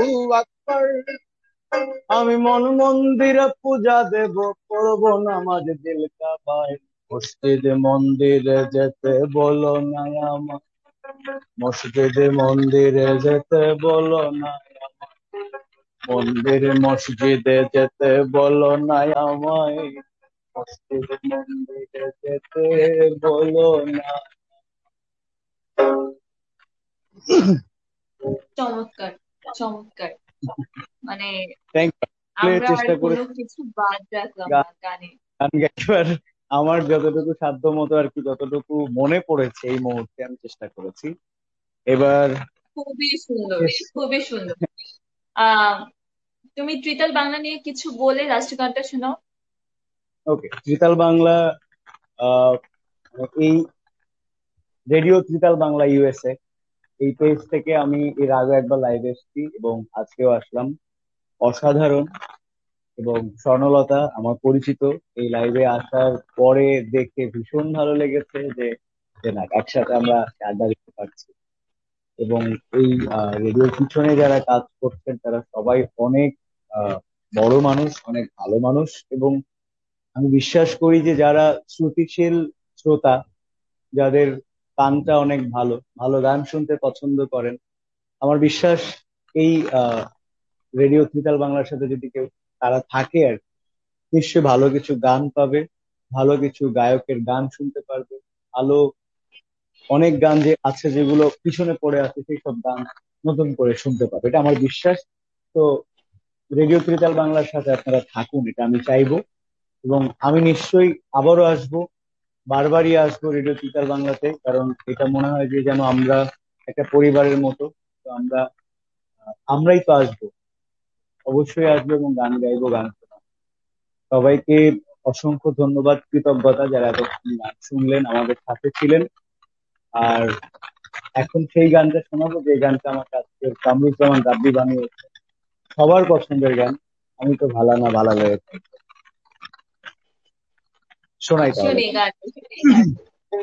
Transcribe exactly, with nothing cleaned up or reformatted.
আকবার। আমি মন মন্দিরে পূজা দেব, পড়বো নামাজ দিল কাবায়। মসজিদে মন্দিরে যেতে বলো না আমায়, মসজিদে মন্দিরে যেতে বলো না আমায়, মন্দিরে মসজিদে যেতে বলো না আমায়, মসজিদে মন্দিরে যেতে বলো না। চমৎকার, চমৎকার। মানে থ্যাংক ইউ। আমরা আর চেষ্টা করে কোনো কিছু বাদ রাখলাম গান না গানে। গান গাইবার আমার যতটুকু সাধ্য মতো আর কি, যতটুকু মনে পড়েছে এই মুহূর্তে আমি চেষ্টা করেছি। এবার খুবই সুন্দর, শেষ। খুবই সুন্দর। আহ তুমি ত্রিতাল বাংলা নিয়ে কিছু বলে রাষ্ট্রীয় গানটা শোনাও। ওকে, ত্রিতাল বাংলা। আহ, এই রেডিও ত্রিতাল বাংলা ইউএসএ, এই পেজ থেকে আমি এর আগে একবার লাইভে এসেছি এবং আজকেও আসলাম। অসাধারণ। এবং স্বর্ণলতা আমার পরিচিত, এই লাইভে আসার পরে দেখে ভীষণ ভালো লেগেছে যে যে না, একসাথে আমরা আড্ডা দিতে পারছি। এবং এই রেডিওর পিছনে যারা কাজ করছেন তারা সবাই অনেক আহ, বড় মানুষ, অনেক ভালো মানুষ। এবং আমি বিশ্বাস করি যে যারা শ্রুতিশীল শ্রোতা, যাদের কানটা অনেক ভালো, ভালো গান শুনতে পছন্দ করেন, আমার বিশ্বাস এই রেডিও ত্রিতাল বাংলার সাথে যদি কেউ তারা থাকে আর কি, নিশ্চয়ই ভালো কিছু গান পাবে, ভালো কিছু গায়কের গান শুনতে পারবে, ভালো অনেক গান যে আছে যেগুলো পিছনে পড়ে আছে সেই সব গান নতুন করে শুনতে পাবে, এটা আমার বিশ্বাস। তো রেডিও ত্রিতাল বাংলার সাথে আপনারা থাকুন, এটা আমি চাইবো। এবং আমি নিশ্চয়ই আবারও আসবো, বারবারই আসবো রেডিও ত্রিতাল বাংলাতে, কারণ এটা মনে হয় যে যেন আমরা একটা পরিবারের মতো। তো আমরা আমরাই তো আসবো, অবশ্যই আসবো এবং গান গাইবো, গান শোনাবো। সবাইকে অসংখ্য ধন্যবাদ, কৃতজ্ঞতা যারা এতক্ষণ গান শুনলেন, আমাদের সাথে ছিলেন। আর এখন সেই গানটা শোনাবো যে গানটা আমার কাছে কামরুজ্জামান রাব্বি বানিয়েছে, সবার পছন্দের গান, আমি তো ভালা না ভালা লেগে। শোনাই তাহলে। শুনি গান।